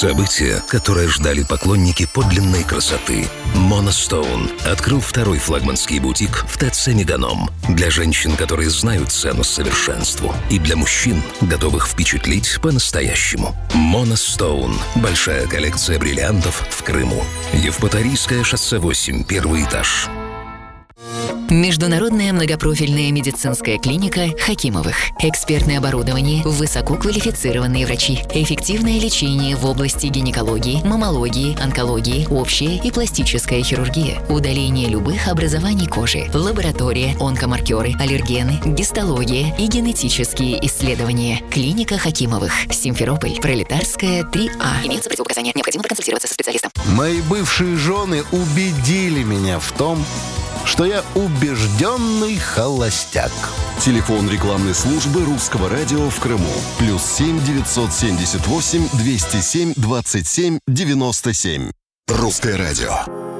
Событие, которое ждали поклонники подлинной красоты. Моностоун открыл второй флагманский бутик в ТЦ «Меганом». Для женщин, которые знают цену совершенству. И для мужчин, готовых впечатлить по-настоящему. Моностоун. Большая коллекция бриллиантов в Крыму. Евпаторийское шоссе 8, первый этаж. Международная многопрофильная медицинская клиника Хакимовых. Экспертное оборудование, высококвалифицированные врачи, эффективное лечение в области гинекологии, маммологии, онкологии, общая и пластическая хирургия, удаление любых образований кожи, лаборатория, онкомаркеры, аллергены, гистология и генетические исследования. Клиника Хакимовых. Симферополь, Пролетарская, 3А. Имеются противопоказания. Необходимо проконсультироваться со специалистом. Мои бывшие жены убедили меня в том, что я убежденный холостяк. Телефон рекламной службы Русского радио в Крыму. +7 978 207 27 97. Русское радио.